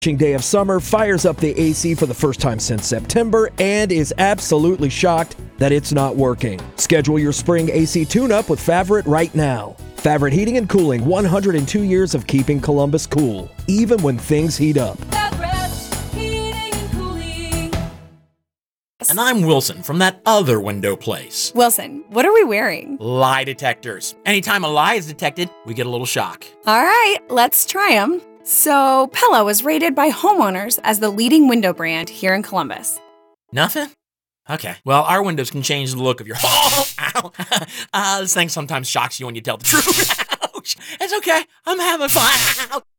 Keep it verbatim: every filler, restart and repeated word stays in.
Day of summer fires up the A C for the first time since September and is absolutely shocked that it's not working. Schedule your spring A C tune-up with Favorite right now. Favorite Heating and Cooling, one hundred two years of keeping Columbus cool, even when things heat up. And I'm Wilson from that other window place. Wilson, what are we wearing? Lie detectors. Anytime a lie is detected, we get a little shock. All right, let's try them. So, Pella was rated by homeowners as the leading window brand here in Columbus. Nothing? Okay. Well, our windows can change the look of your home. Ow. uh, this thing sometimes shocks you when you tell the truth. Ouch. It's okay. I'm having fun.